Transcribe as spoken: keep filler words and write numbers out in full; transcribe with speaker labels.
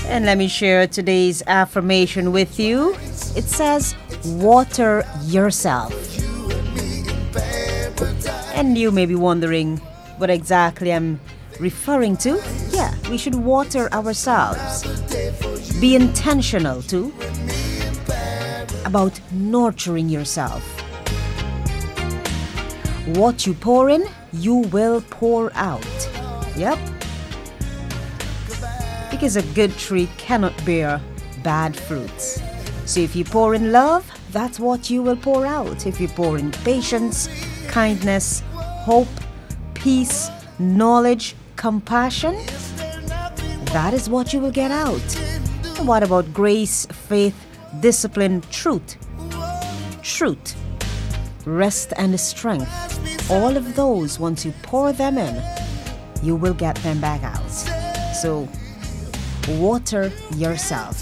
Speaker 1: And let me share today's affirmation with you. It says, water yourself. And you may be wondering what exactly I'm referring to. Yeah, we should water ourselves. Be intentional too about nurturing yourself. What you pour in, you will pour out. Yep. Because a good tree cannot bear bad fruits. So if you pour in love, that's what you will pour out. If you pour in patience, kindness, hope, peace, knowledge, compassion, that is what you will get out. And what about grace, faith, discipline, truth? Truth, rest and strength. All of those, once you pour them in, you will get them back out. So water yourself.